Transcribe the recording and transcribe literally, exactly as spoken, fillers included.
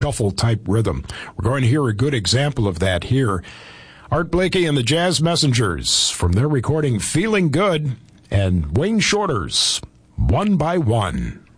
shuffle-type rhythm. We're going to hear a good example of that here. Art Blakey and the Jazz Messengers from their recording Feeling Good, and Wayne Shorter's One by One.